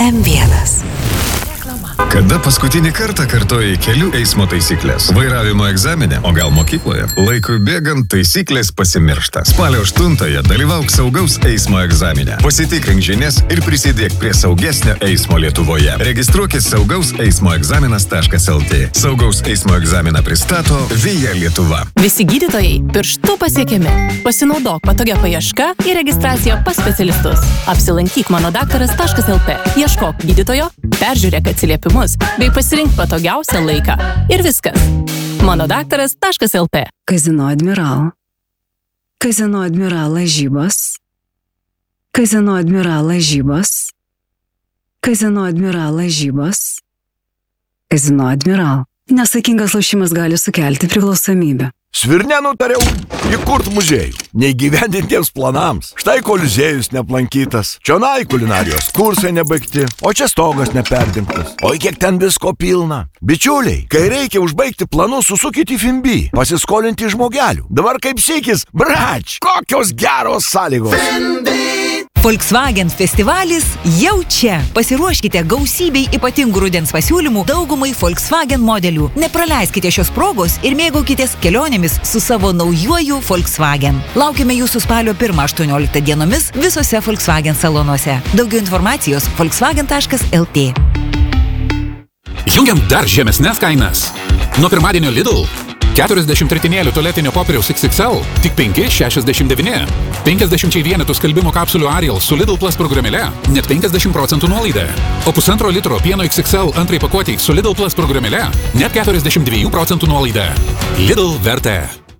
M1. Kada paskutinį kartą kartojai kelių eismo taisyklės? Vairavimo egzamine, o gal mokykloje? Laikui bėgant taisyklės pasimiršta. Spalio 8-ąją dalyvauk saugaus eismo egzamine. Pasitikrink žinias ir prisidėk prie saugesnio eismo Lietuvoje. Registruokis saugausEismoegzaminas.lt. Saugaus eismo egzaminą pristato Via Lietuva. Visi gydytojai pirštų pasiekiami. Pasinaudok patogia paieška ir registracija pas specialistus. Apsilankyk manodaktaras.lt. Ieškok gydytojo, peržiūrėk atsiliepimus bei pasirink patogiausią laiką. Ir viskas. manodaktaras.lt. Kazino Admiral. Kazino Admiral lažybos. Kazino Admiral lažybos. Kazino Admiral lažybos. Kazino Admiral. Nesaikingas lošimas gali sukelti priklausomybę. Svirne nutariau įkurt muziejų, neįgyvendintiems planams. Štai koliziejus neaplankytas, čionai kulinarijos kursai nebaigti, o čia stogas neperdingtas. Oi, kiek ten visko pilna. Bičiuliai, kai reikia užbaigti planus, susukite į Fimbi, pasiskolinti žmogelių. Dabar kaip sykis, brač, kokios geros sąlygos. Volkswagen festivalis jau čia. Pasiruoškite gausybei ypatingų rudens pasiūlymų daugumai Volkswagen modelių. Nepraleiskite šios progos ir mėgaukitės kelionėmis su savo naujuoju Volkswagen. Laukime jūsų spalio 1-18 dienomis visose Volkswagen salonuose. Daugiau informacijos volkswagen.lt. Jungiam dar žemesnes kainas. Nuo pirmadienio Lidl 40 ritinėlių tualetinio popieriaus XXL tik 5,69. 50 vienetų skalbimo kapsulių Ariel su Lidl Plus programėle net 50% nuolaida. O 1,5 litro pieno XXL antrai pakuotei su Lidl Plus programėle net 42% nuolaida. Lidl vertė.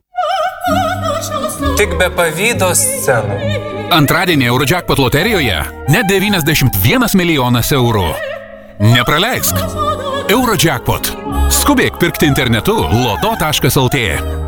Tik be pavydo scenų. Antradienį Eurojackpot loterijoje net 91 milijonas eurų. Nepraleisk. Eurojackpot. Skubėk pirkti internetu loto.lt.